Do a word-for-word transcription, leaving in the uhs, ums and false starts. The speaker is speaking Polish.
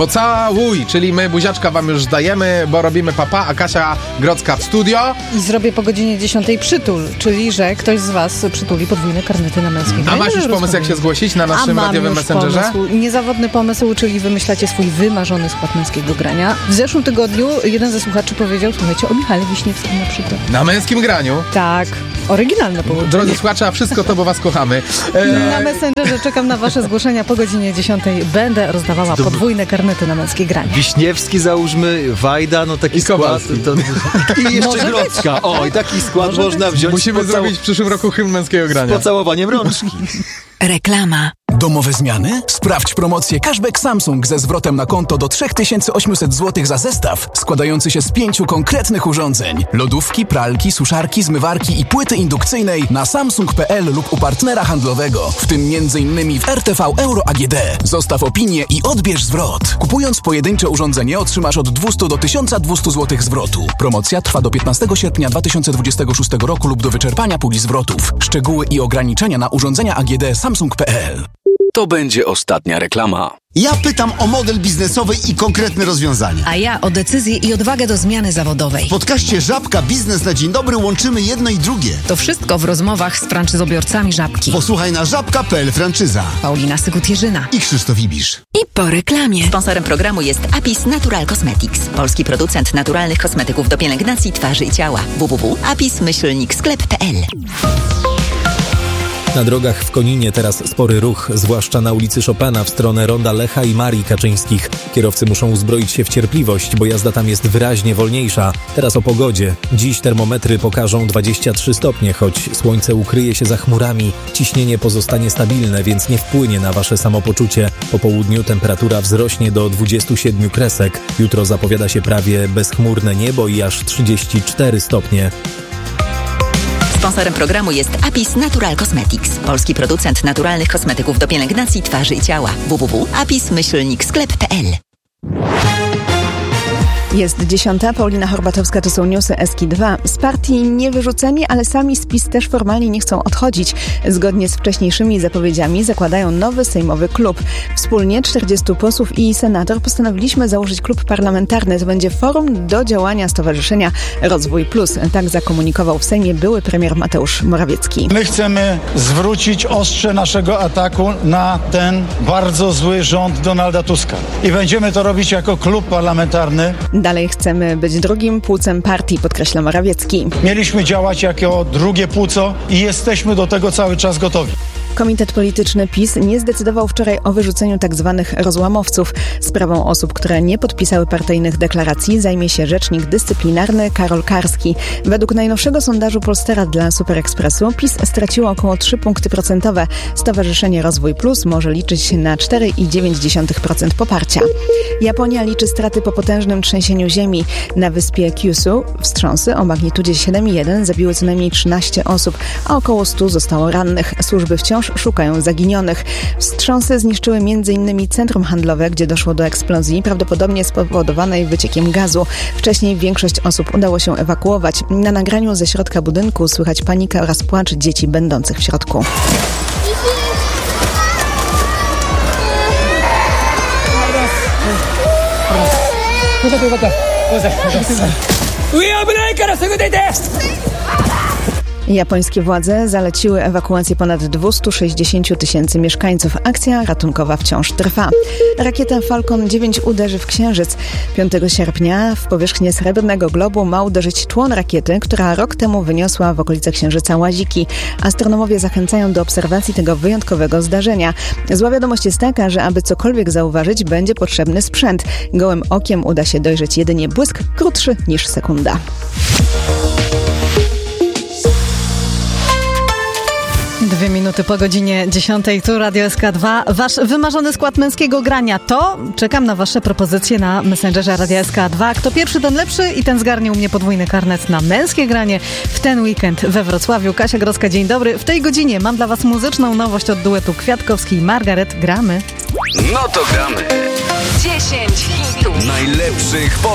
Pocałuj, czyli my buziaczka wam już dajemy, bo robimy papa, a Kasia Grodzka w studio. I zrobię po godzinie dziesiątej przytul, czyli że ktoś z was przytuli podwójne karnety na męskie granie. A masz już pomysł, jak się zgłosić na naszym a radiowym messengerze? Pomysł, niezawodny pomysł, czyli wymyślacie swój wymarzony skład męskiego grania. W zeszłym tygodniu jeden ze słuchaczy powiedział, słuchajcie, o Michale Wiśniewskim na przykład. Na męskim graniu? Tak, oryginalne połączenie. Drodzy słuchacze, a wszystko to, bo was kochamy. E... Na messengerze czekam na wasze zgłoszenia po godzinie dziesiątej. Będę rozdawała to... podwójne karnety na męskie granie. Wiśniewski załóżmy, Wajda, no taki I skład. To... I jeszcze Może Grodzka. O, i taki skład Może można być. wziąć. Musimy pocał... zrobić w przyszłym roku hymn męskiego grania. Z pocałowaniem rączki. Reklama. Domowe zmiany? Sprawdź promocję Cashback Samsung ze zwrotem na konto do trzy tysiące osiemset złotych za zestaw składający się z pięciu konkretnych urządzeń. Lodówki, pralki, suszarki, zmywarki i płyty indukcyjnej na samsung kropka p l lub u partnera handlowego, w tym między innymi w R T V Euro A G D. Zostaw opinię i odbierz zwrot. Kupując pojedyncze urządzenie otrzymasz od dwieście do tysiąca dwustu złotych zwrotu. Promocja trwa do piętnastego sierpnia dwa tysiące dwudziestego szóstego roku lub do wyczerpania puli zwrotów. Szczegóły i ograniczenia na urządzenia A G D samsung kropka p l. To będzie ostatnia reklama. Ja pytam o model biznesowy i konkretne rozwiązania. A ja o decyzję i odwagę do zmiany zawodowej. W podcaście Żabka Biznes na Dzień Dobry łączymy jedno i drugie. To wszystko w rozmowach z franczyzobiorcami Żabki. Posłuchaj na żabka kropka p l franczyza. Paulina Sykut-Jerzyna I Krzysztof Ibisz. I po reklamie. Sponsorem programu jest Apis Natural Cosmetics. Polski producent naturalnych kosmetyków do pielęgnacji twarzy i ciała. w w w kropka apis myślnik sklep kropka p l. Na drogach w Koninie teraz spory ruch, zwłaszcza na ulicy Chopina w stronę ronda Lecha i Marii Kaczyńskich. Kierowcy muszą uzbroić się w cierpliwość, bo jazda tam jest wyraźnie wolniejsza. Teraz o pogodzie. Dziś termometry pokażą dwadzieścia trzy stopnie, choć słońce ukryje się za chmurami. Ciśnienie pozostanie stabilne, więc nie wpłynie na wasze samopoczucie. Po południu temperatura wzrośnie do dwudziestu siedmiu kresek. Jutro zapowiada się prawie bezchmurne niebo i aż trzydzieści cztery stopnie. Sponsorem programu jest Apis Natural Cosmetics. Polski producent naturalnych kosmetyków do pielęgnacji twarzy i ciała. w w w kropka apis myślnik sklep kropka p l. Jest dziesiąta, Paulina Horbatowska, to są newsy Eski dwa. Z partii nie wyrzuceni, ale sami z PiS też formalnie nie chcą odchodzić. Zgodnie z wcześniejszymi zapowiedziami zakładają nowy sejmowy klub. Wspólnie czterdziestu posłów i senator postanowiliśmy założyć klub parlamentarny. To będzie forum do działania Stowarzyszenia Rozwój Plus. Tak zakomunikował w Sejmie były premier Mateusz Morawiecki. My chcemy zwrócić ostrze naszego ataku na ten bardzo zły rząd Donalda Tuska. I będziemy to robić jako klub parlamentarny. Dalej chcemy być drugim płucem partii, podkreśla Morawiecki. Mieliśmy działać jako drugie płuco i jesteśmy do tego cały czas gotowi. Komitet Polityczny PiS nie zdecydował wczoraj o wyrzuceniu tzw. rozłamowców. Sprawą osób, które nie podpisały partyjnych deklaracji, zajmie się rzecznik dyscyplinarny Karol Karski. Według najnowszego sondażu Polstera dla Super Expressu PiS straciło około trzy punkty procentowe. Stowarzyszenie Rozwój Plus może liczyć na cztery przecinek dziewięć procent poparcia. Japonia liczy straty po potężnym trzęsieniu ziemi. Na wyspie Kyushu wstrząsy o magnitudzie siedem przecinek jeden zabiły co najmniej trzynaście osób, a około stu zostało rannych. Służby wciąż szukają zaginionych. Wstrząsy zniszczyły między innymi centrum handlowe, gdzie doszło do eksplozji, prawdopodobnie spowodowanej wyciekiem gazu. Wcześniej większość osób udało się ewakuować. Na nagraniu ze środka budynku słychać panikę oraz płacz dzieci będących w środku. Japońskie władze zaleciły ewakuację ponad dwieście sześćdziesiąt tysięcy mieszkańców. Akcja ratunkowa wciąż trwa. Rakieta Falcon dziewięć uderzy w Księżyc. piątego sierpnia w powierzchnię Srebrnego Globu ma uderzyć tłon rakiety, która rok temu wyniosła w okolice Księżyca łaziki. Astronomowie zachęcają do obserwacji tego wyjątkowego zdarzenia. Zła wiadomość jest taka, że aby cokolwiek zauważyć, będzie potrzebny sprzęt. Gołym okiem uda się dojrzeć jedynie błysk krótszy niż sekunda. Dwie minuty po godzinie dziesiątej, tu Radio S K dwa. Wasz wymarzony skład męskiego grania to... Czekam na wasze propozycje na Messengerze Radia S K dwa. Kto pierwszy, ten lepszy i ten zgarnie u mnie podwójny karnet na męskie granie w ten weekend we Wrocławiu. Kasia Grodzka, dzień dobry. W tej godzinie mam dla was muzyczną nowość od duetu Kwiatkowski i Margaret. Gramy. No to gramy. dziesięć hitów. Najlepszych